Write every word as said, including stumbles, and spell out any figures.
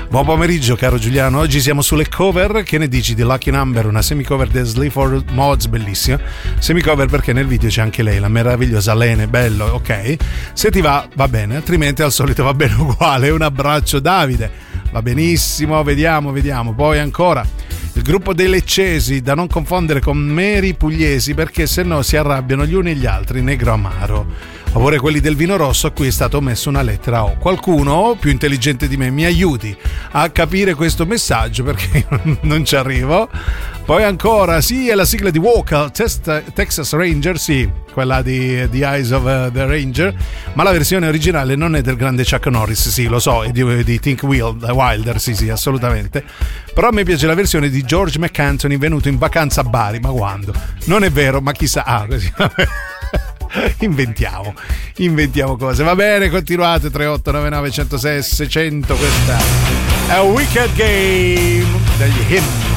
Buon pomeriggio caro Giuliano, oggi siamo sulle cover. Che ne dici di Lucky Number, una semi-cover di Sleaford Mods, bellissima semi-cover perché nel video c'è anche lei, la meravigliosa Lene, bello, ok, se ti va va bene, altrimenti al solito va bene uguale. Un abbraccio Davide, va benissimo, vediamo, vediamo. Poi ancora il gruppo dei leccesi, da non confondere con meri pugliesi perché se no si arrabbiano gli uni e gli altri, negro amaro. Oppure quelli del vino rosso a cui è stata omessa una lettera O. Qualcuno più intelligente di me mi aiuti a capire questo messaggio perché non ci arrivo. Poi ancora, sì, è la sigla di Vocal Test, Texas Ranger, sì, quella di The Eyes of uh, the Ranger, ma la versione originale non è del grande Chuck Norris, sì, lo so, è di, di Think Wilder, sì, sì, assolutamente. Però a me piace la versione di George McAnthony venuto in vacanza a Bari, ma quando? Non è vero, ma chissà, ah, così, inventiamo inventiamo cose. Va bene, continuate. Tre otto nove nove uno zero sei seicento. Questa è Wicked Game degli Him.